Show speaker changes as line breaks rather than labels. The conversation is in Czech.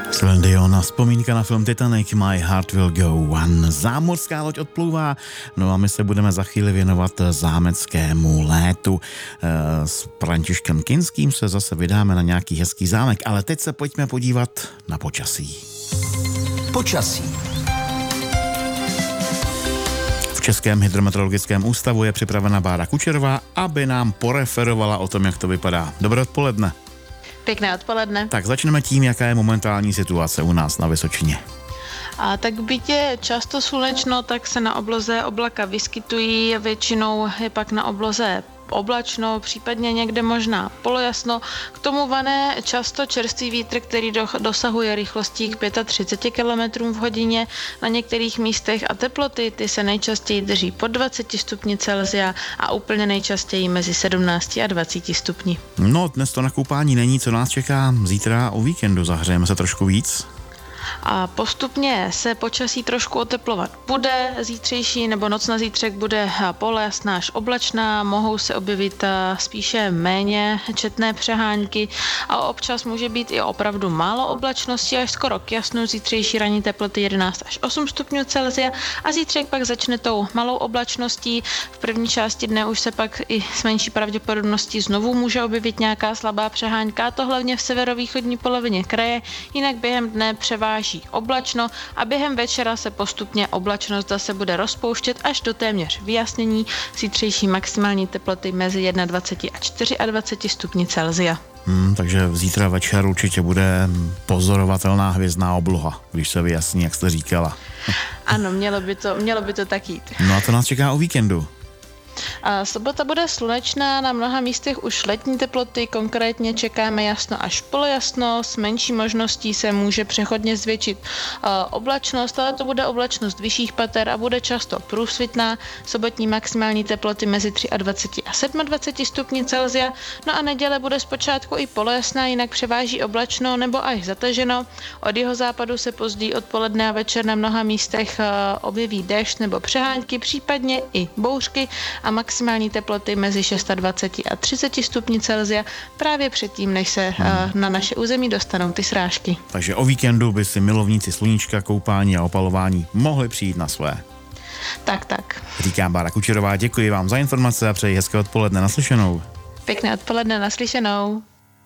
Celine Dion a vzpomínka na film Titanic, My Heart Will Go On. Zámořská loď odplouvá, no a my se budeme za chvíli věnovat zámeckému létu. S Františkem Kinským se zase vydáme na nějaký hezký zámek, ale teď se pojďme podívat na počasí.
Počasí.
V Českém hydrometeorologickém ústavu je připravena Bára Kučerová, aby nám poreferovala o tom, jak to vypadá. Dobré odpoledne.
Pěkné odpoledne.
Tak začneme tím, jaká je momentální situace u nás na Vysočině.
A tak byť je často slunečno, tak se na obloze oblaka vyskytují, většinou je pak na obloze oblačno, případně někde možná polojasno. K tomu vane často čerstvý vítr, který dosahuje rychlostí k 35 km v hodině na některých místech a teploty ty se nejčastěji drží pod 20 stupni Celsia a úplně nejčastěji mezi 17 a 20 stupni.
No, dnes to na koupání není, co nás čeká zítra o víkendu, zahřejeme se trošku víc.
A postupně se počasí trošku oteplovat bude, zítřejší nebo noc na zítřek bude polojasná až oblačná, mohou se objevit spíše méně četné přehánky a občas může být i opravdu málo oblačnosti až skoro k jasnu, zítřejší ranní teploty 11 až 8 stupňů Celsia a zítřek pak začne tou malou oblačností. V první části dne už se pak i s menší pravděpodobností znovu může objevit nějaká slabá přehánka, a to hlavně v severovýchodní polovině kraje, jinak během dne převáží oblačno a během večera se postupně oblačnost zase bude rozpouštět až do téměř vyjasnění, zítřejší maximální teploty mezi 21 a 24 stupni Celsia.
Takže zítra večer určitě bude pozorovatelná hvězdná obloha, když se vyjasní, jak jste říkala.
Ano, mělo by to tak jít.
No a to nás čeká o víkendu.
A sobota bude slunečná, na mnoha místech už letní teploty, konkrétně čekáme jasno až polojasno, s menší možností se může přechodně zvětšit oblačnost, ale to bude oblačnost vyšších pater a bude často průsvitná, sobotní maximální teploty mezi 23 a 27 stupni Celsia, no a neděle bude zpočátku i polojasná, jinak převáží oblačno nebo až zataženo, od jihozápadu se později odpoledne a večer na mnoha místech objeví déšť nebo přehánky, případně i bouřky a maximální teploty mezi 26 a 30 stupni Celsia právě předtím, než se na naše území dostanou ty srážky.
Takže o víkendu by si milovníci sluníčka, koupání a opalování mohli přijít na své.
Tak.
Říká Bára Kučerová, děkuji vám za informace a přeji hezké odpoledne, naslyšenou.
Pěkné odpoledne, naslyšenou.